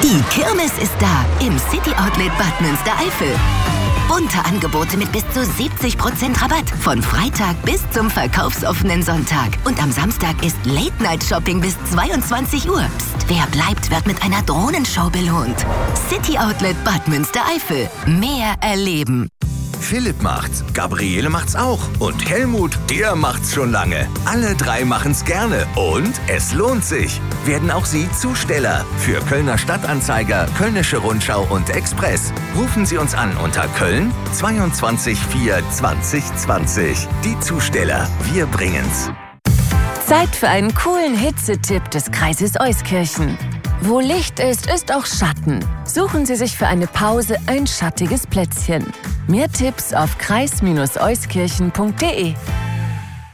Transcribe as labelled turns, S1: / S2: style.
S1: Die Kirmes ist da im City Outlet Bad Münstereifel. Bunte Angebote mit bis zu 70% Rabatt. Von Freitag bis zum verkaufsoffenen Sonntag. Und am Samstag ist Late-Night-Shopping bis 22 Uhr. Psst, wer bleibt, wird mit einer Drohnenshow belohnt. City Outlet Bad Münstereifel. Mehr erleben.
S2: Philipp macht's, Gabriele macht's auch und Helmut, der macht's schon lange. Alle drei machen's gerne und es lohnt sich. Werden auch Sie Zusteller für Kölner Stadtanzeiger, Kölnische Rundschau und Express. Rufen Sie uns an unter Köln 22 4 2020. Die Zusteller, wir bringen's.
S3: Zeit für einen coolen Hitzetipp des Kreises Euskirchen. Wo Licht ist, ist auch Schatten. Suchen Sie sich für eine Pause ein schattiges Plätzchen. Mehr Tipps auf kreis-euskirchen.de.